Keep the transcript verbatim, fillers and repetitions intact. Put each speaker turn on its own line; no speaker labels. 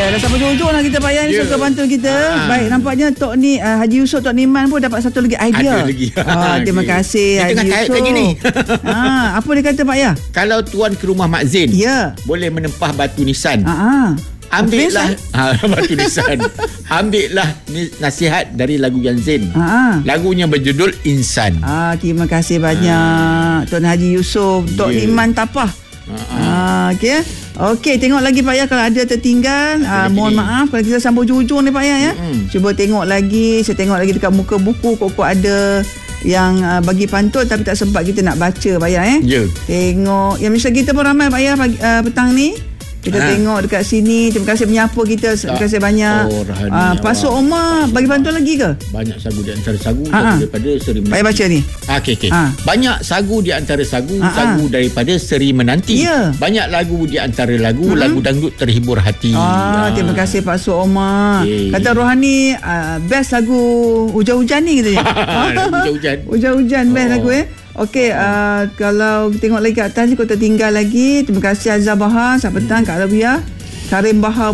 dah sampai hujung lah kita Pak Yan.
Yeah.
Suka bantu kita.
Ha.
Baik, nampaknya Tok ni uh, Haji Yusof, Tok Niman pun dapat satu lagi idea.
Ada lagi.
Ah, terima
Okay.
kasih
Dia
Haji
tengah type
Yusof.
lagi ni.
Ah, apa dia kata Pak Yan?
Kalau tuan ke rumah Mak Zain,
Ya.
boleh menempah batu nisan.
Ah, ah.
Ambillah
Habis,
ha, batu nisan. Ambillah ni, nasihat dari lagu Yan Zain.
Ah, ah.
Lagunya berjudul Insan.
Ah, terima kasih banyak Tuan Haji Yusof, Tok
Yeah.
Niman Tapah.
Ha,
Ah, okey. Okey, tengok lagi Pak Ya kalau ada tertinggal. Ah,
lagi
mohon
ni.
maaf kalau kita sambung hujung-hujung ni Pak Ya ya.
Mm-mm.
Cuba tengok lagi, saya tengok lagi dekat muka buku kok ada yang uh, bagi pantun tapi tak sempat kita nak baca Pak Ya eh.
Ya.
Tengok yang misal kita pun ramai Pak Ya pagi, uh, petang ni. Kita
Ha.
tengok dekat sini. Terima kasih menyapa kita. Terima
Tak.
kasih banyak.
Oh, Rahani,
Ah,
awak.
Pasuk Omar bagi pantun lagi ke?
Banyak sagu di antara sagu,
Ha, ha.
sagu daripada Seri
Pak
Menanti.
Ya baca ni.
Okey okey.
Ha.
Banyak sagu di antara sagu,
Ha, ha.
sagu daripada Seri Menanti.
Ya.
Banyak lagu di antara lagu,
Hmm.
lagu dangdut terhibur hati.
Ah, terima kasih Pak Su Omar.
Okey.
Kata Rohani uh, best lagu hujan-hujan ni katanya.
Hujan-hujan.
Hujan-hujan best
Oh.
lagu eh. Okey, uh, kalau tengok lagi kat atas ni kau tertinggal lagi. Terima kasih Azhar Bahar, Selamat petang Kak Rabia, Karim Bahar